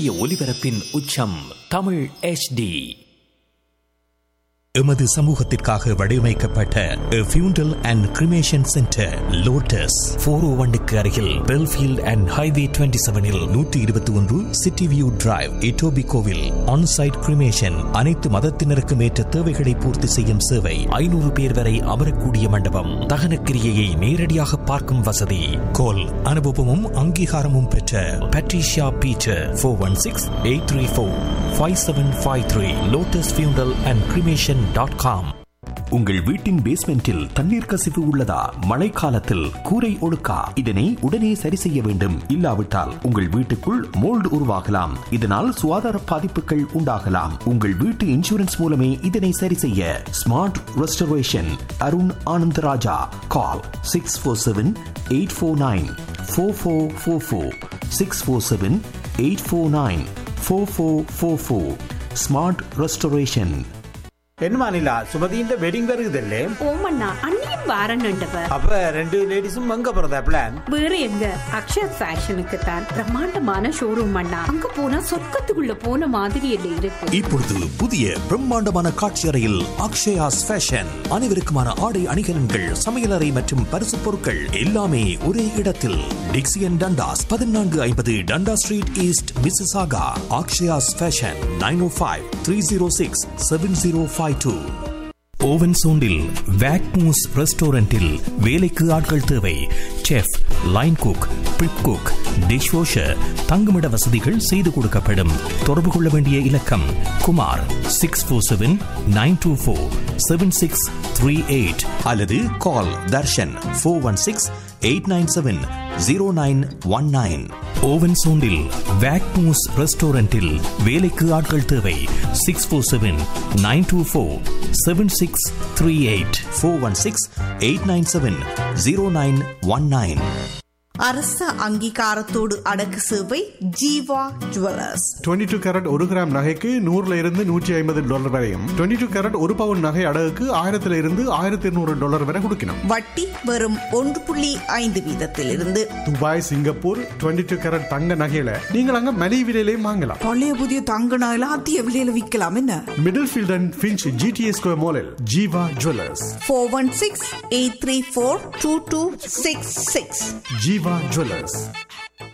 சூரிய ஒளிபரப்பின் உச்சம் தமிழ் HD. எமது சமூகத்திற்காக வடிவமைக்கப்பட்ட ஃபியூண்டல் அண்ட் கிரிமேஷன் சென்டர் லோட்டஸ் 401க்கு அருகில் Belfield and highway 27இல் 121 city view drive எட்டோபிகோவில் on-site cremation அனைத்து மதத்தினருக்கும் ஏற்ற தேவைகளை பூர்த்தி செய்யும் சேவை 500 பேர் வரை அமரக்கூடிய மண்டபம் தகனக்கிரியையை நேரடியாக பார்க்கும் வசதி கோல் அனுபவமும் அங்கீகாரமும் பெற்ற பட்ரிஷியா பீட்டர் 416-834-5753 லோட்டஸ் ஃபியூண்டல் அண்ட் கிரிமேஷன் உங்கள் வீட்டின் பேஸ்மெண்டில் தண்ணீர் கசிவு உள்ளதா? மழைக்காலத்தில் கூரை ஒழுக்கா? இதனை உடனே சரி செய்ய வேண்டும். இல்லாவிட்டால் உங்கள் வீட்டுக்குள் மோல்டு உருவாகலாம். இதனால் சுகாதார பாதிப்புகள் உண்டாகலாம். உங்கள் வீட்டு இன்சூரன்ஸ் மூலமே இதனை சரி செய்ய ஸ்மார்ட் ரெஸ்டரேஷன் அருண் ஆனந்தராஜா. கால் 647-849-4444 647-849-4444. Smart restoration. என்னமா நிலா சுமதியின் வெட்டிங் வருகுதல்லே? ஓமண்ணா அண்ணியும் வாரன்னுண்டவ. அப்ப ரெண்டு லேடிஸும் அங்க போறதா பிளான்? வேற எங்க, அக்ஷயா ஃபேஷனுக்கு தான். பிரம்மாண்டமான ஷோரூம் அண்ணா. அங்க போனா சொர்க்கத்துக்குள்ள போன மாதிரி இல்ல இருக்கு. இப்பொழுது புதிய பிரம்மாண்டமான காட்சி அறையில் அக்ஷயாஸ் ஃபேஷன். அனைவருக்குமான ஆடை அணிகலன்கள், சமையலறை மற்றும் பரிசு பொருட்கள் எல்லாமே ஒரே இடத்தில். டிக்சியன் Dundas 1450 டண்டா street east Mississauga. Akshaya's fashion 905-306-7052. Oven சோண்டில் வேக்மூஸ் ரெஸ்டாரண்டில் வேலைக்கு ஆட்கள் தேவை. Chef, line cook, prep cook, dish washer, தங்குமிட வசதிகள் செய்து கொடுக்கப்படும். தொடர்பு கொள்ள வேண்டிய இலக்கம் குமார் 647-924-7638 அல்லது கால் தர்ஷன் 416-897-0919. ஓவன் சோண்டில் வேக்மூஸ் ரெஸ்டாரண்டில் வேலைக்கு ஆட்கள் தேவை. 647-924-7638 416-897-0919. அரச அங்கீகாரத்தோடு அடக்கு சேவை ஜீவா ஜுவல்லர்ஸ். 22 கேரட் 1 கிராம் நகைக்கு $100 வரையும், 22 கேரட் 1 பவுன் நகை அடகுக்கு $1200 வரை கொடுக்கணும். வட்டி வெறும் 1.5% துபாய், சிங்கப்பூர் 22 கேரட் தங்க நகையில நீங்கள் அங்க மலிவு விலையிலையும் வாங்கலாம். பழைய புதிய தங்க நகையில அதிக விலையில விற்கலாம். என்ன middle field and Finch GTA square மாலில் ஜீவா ஜுவல்லர்ஸ். 416-834-2266. ஜீவா ஜுவல்லர்ஸ்.